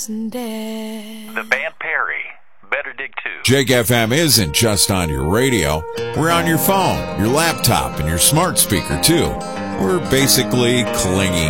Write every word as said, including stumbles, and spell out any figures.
The band Perry. Better dig too. Jake F M isn't just on your radio. We're on your phone, your laptop, and your smart speaker too. We're basically clingy.